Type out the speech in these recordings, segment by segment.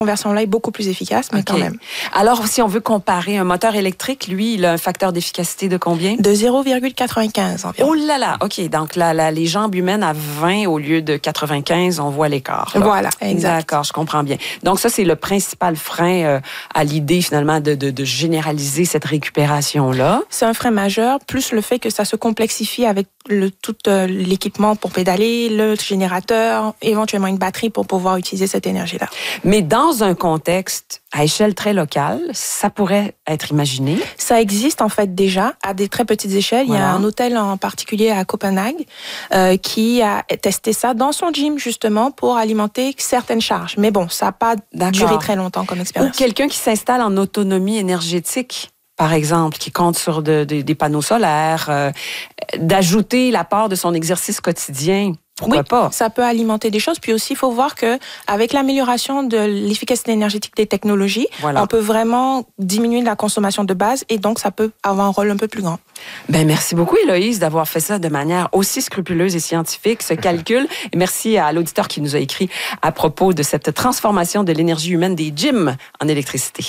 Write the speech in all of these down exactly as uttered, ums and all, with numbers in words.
version-là est beaucoup plus efficace, mais okay. quand même. Alors, si on veut comparer un moteur électrique, lui, il a un facteur d'efficacité de combien? De zéro virgule quatre-vingt-quinze environ. Oh là là, OK. Donc, là, là, les jambes humaines à vingt au lieu de quatre-vingt-quinze, on voit l'écart. Là. Voilà, exact. D'accord, je comprends bien. Donc, ça, c'est le principal frein euh, à l'idée, finalement, de, de, de généraliser cette récupération-là. C'est un frein majeur, plus le fait que ça se complexifie avec le, tout euh, l'équipement pour pédaler, le générateur, éventuellement une batterie pour pouvoir utiliser cette énergie-là. Mais dans un contexte à échelle très locale, ça pourrait être imaginé? Ça existe en fait déjà à des très petites échelles. Voilà. Il y a un hôtel en particulier à Copenhague euh, qui a testé ça dans son gym justement pour alimenter certaines charges. Mais bon, ça n'a pas D'accord. duré très longtemps comme expérience. Ou quelqu'un qui s'installe en autonomie énergétique, par exemple, qui compte sur de, de, des panneaux solaires, euh, d'ajouter l'apport de son exercice quotidien. Pourquoi oui, pas? Ça peut alimenter des choses. Puis aussi, il faut voir qu'avec l'amélioration de l'efficacité énergétique des technologies, voilà. on peut vraiment diminuer la consommation de base et donc ça peut avoir un rôle un peu plus grand. Ben, merci beaucoup, Héloïse, d'avoir fait ça de manière aussi scrupuleuse et scientifique, ce calcul. Et merci à l'auditeur qui nous a écrit à propos de cette transformation de l'énergie humaine des gyms en électricité.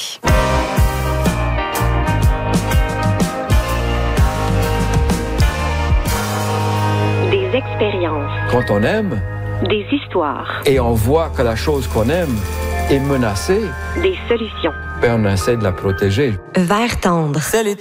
Expériences. Quand on aime, des histoires. Et on voit que la chose qu'on aime est menacée, des solutions. Ben on essaie de la protéger. Vert tendre. C'est l'été.